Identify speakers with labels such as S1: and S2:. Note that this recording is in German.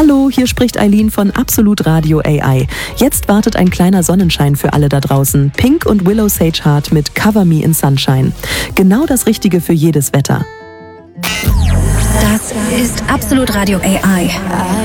S1: Hallo, hier spricht Eileen von Absolut Radio AI. Jetzt wartet ein kleiner Sonnenschein für alle da draußen. Pink und Willow Sage Heart mit Cover Me in Sunshine. Genau das Richtige für jedes Wetter.
S2: Das ist Absolut Radio AI.